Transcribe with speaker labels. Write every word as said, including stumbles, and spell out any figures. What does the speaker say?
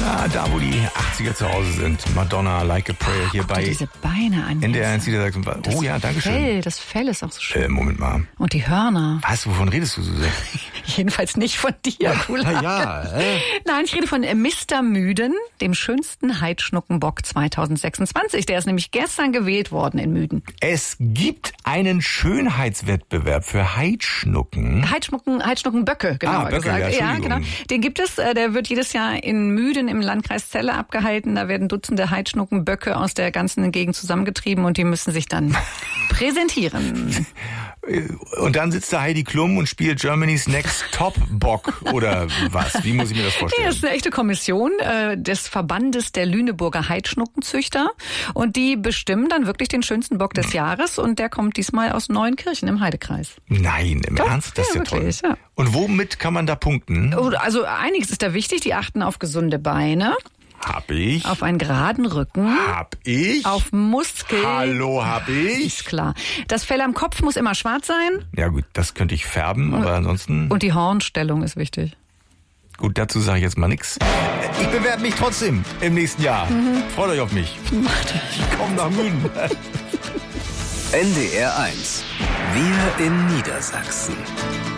Speaker 1: Ah, da, wo die achtziger zu Hause sind. Madonna, Like a Prayer, hier
Speaker 2: Guck
Speaker 1: bei
Speaker 2: dir diese Beine an.
Speaker 1: N D R eins Niedersachsen. Oh ja, danke schön.
Speaker 2: Fell, das Fell ist auch so schön.
Speaker 1: Äh, Moment mal.
Speaker 2: Und die Hörner.
Speaker 1: Was, wovon redest du, Suse?
Speaker 2: Jedenfalls nicht von dir, Kulak.
Speaker 1: Ja, äh?
Speaker 2: Nein, ich rede von Mister Müden, dem schönsten Heidschnuckenbock zwanzig sechsundzwanzig. Der ist nämlich gestern gewählt worden in Müden.
Speaker 1: Es gibt einen Schönheitswettbewerb für Heidschnucken.
Speaker 2: Heidschnucken, Heidschnuckenböcke, genauer
Speaker 1: Ah, Böcke,
Speaker 2: gesagt.
Speaker 1: ja,
Speaker 2: Ja,
Speaker 1: Entschuldigung.
Speaker 2: genau. Den gibt es, äh, der wird jedes Jahr in Müden im Landkreis Celle abgehalten. Da werden Dutzende Heidschnuckenböcke aus der ganzen Gegend zusammengetrieben und die müssen sich dann präsentieren.
Speaker 1: Und dann sitzt da Heidi Klum und spielt Germany's Next Top Bock oder was? Wie muss ich mir das
Speaker 2: Ja,
Speaker 1: vorstellen?
Speaker 2: das ist eine echte Kommission äh, des Verbandes der Lüneburger Heidschnuckenzüchter und die bestimmen dann wirklich den schönsten Bock des Jahres und der kommt diesmal aus Neuenkirchen im Heidekreis.
Speaker 1: Nein, im
Speaker 2: Doch,
Speaker 1: Ernst? Das ist
Speaker 2: ja,
Speaker 1: ja
Speaker 2: wirklich,
Speaker 1: toll.
Speaker 2: ja.
Speaker 1: Und womit kann man da punkten?
Speaker 2: Also einiges ist da wichtig, die achten auf gesunde Beine,
Speaker 1: Hab ich.
Speaker 2: auf einen geraden Rücken,
Speaker 1: Hab ich.
Speaker 2: auf Muskeln.
Speaker 1: Hallo, hab ich.
Speaker 2: Ist klar. Das Fell am Kopf muss immer schwarz sein
Speaker 1: Ja gut, das könnte ich färben, aber ansonsten...
Speaker 2: und die Hornstellung ist wichtig.
Speaker 1: Gut, dazu sage ich jetzt mal nichts. Ich bewerbe mich trotzdem im nächsten Jahr.
Speaker 2: Mhm.
Speaker 1: Freut euch auf mich. Ich komme nach Müden.
Speaker 3: N D R eins. Wir in Niedersachsen.